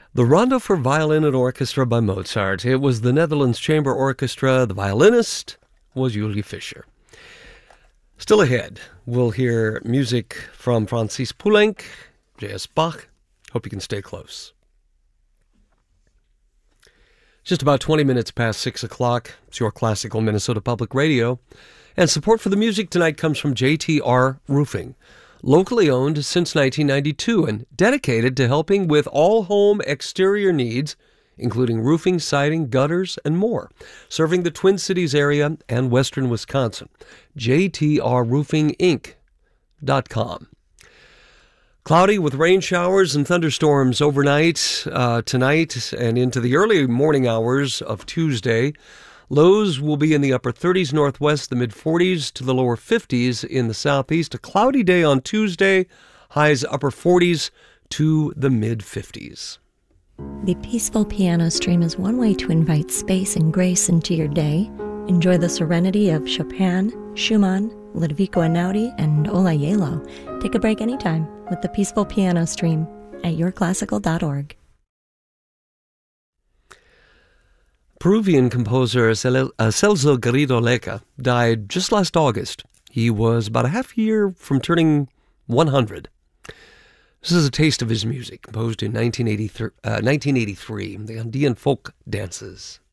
The Rondo for Violin and Orchestra by Mozart. It was the Netherlands Chamber Orchestra. The violinist was Uli Fischer. Still ahead, we'll hear music from Francis Poulenc, J.S. Bach. Hope you can stay close. Just about 20 minutes past 6 o'clock. It's your classical Minnesota Public Radio. And support for the music tonight comes from JTR Roofing. Locally owned since 1992 and dedicated to helping with all home exterior needs, including roofing, siding, gutters, and more. Serving the Twin Cities area and western Wisconsin. JTRRoofingInc.com. Cloudy with rain showers and thunderstorms overnight tonight and into the early morning hours of Tuesday. Lows will be in the upper 30s northwest, the mid-40s to the lower 50s in the southeast. A cloudy day on Tuesday, highs upper 40s to the mid-50s. The Peaceful Piano Stream is one way to invite space and grace into your day. Enjoy the serenity of Chopin, Schumann, Ludovico Einaudi, and Ola Yelo. Take a break anytime with the Peaceful Piano Stream at yourclassical.org. Peruvian composer Celso Garrido Leca died just last August. He was about a half year from turning 100. This is a taste of his music, composed in 1983, the Andean folk dances.